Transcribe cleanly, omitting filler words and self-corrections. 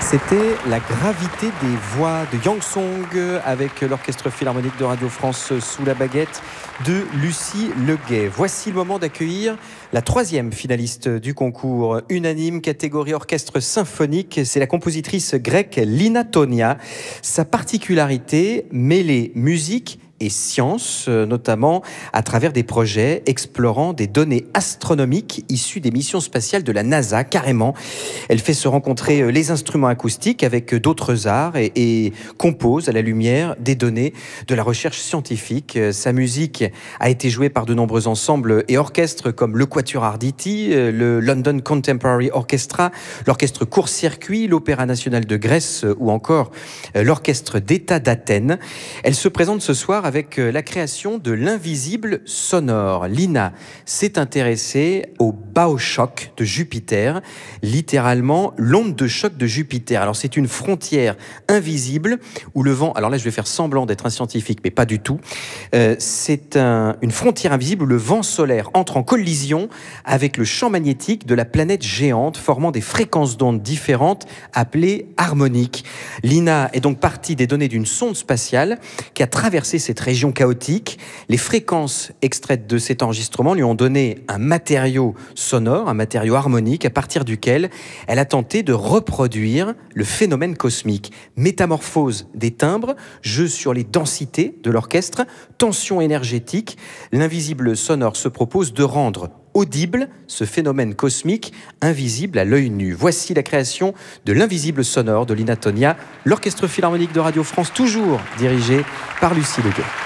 C'était la gravité des voix de Yang Song avec l'Orchestre Philharmonique de Radio France sous la baguette de Lucie Leguet. Voici le moment d'accueillir la troisième finaliste du concours unanime catégorie orchestre symphonique. C'est la compositrice grecque Lina Tonia. Sa particularité, mêler musique et sciences, notamment à travers des projets explorant des données astronomiques issues des missions spatiales de la NASA, carrément. Elle fait se rencontrer les instruments acoustiques avec d'autres arts et compose à la lumière des données de la recherche scientifique. Sa musique a été jouée par de nombreux ensembles et orchestres comme le Quatuor Arditi, le London Contemporary Orchestra, l'Orchestre Court-Circuit, l'Opéra National de Grèce ou encore l'Orchestre d'État d'Athènes. Elle se présente ce soir avec la création de l'invisible sonore. Lina s'est intéressée au baochoc de Jupiter, littéralement l'onde de choc de Jupiter. Alors c'est une frontière invisible où le vent, alors là je vais faire semblant d'être un scientifique, mais pas du tout, c'est une frontière invisible où le vent solaire entre en collision avec le champ magnétique de la planète géante, formant des fréquences d'ondes différentes appelées harmoniques. Lina est donc partie des données d'une sonde spatiale qui a traversé cette région chaotique. Les fréquences extraites de cet enregistrement lui ont donné un matériau sonore, un matériau harmonique à partir duquel elle a tenté de reproduire le phénomène cosmique. Métamorphose des timbres, jeu sur les densités de l'orchestre, tension énergétique. L'invisible sonore se propose de rendre audible ce phénomène cosmique invisible à l'œil nu. Voici la création de l'invisible sonore de Lina Tonia, l'Orchestre Philharmonique de Radio France, toujours dirigé par Lucie Leguet.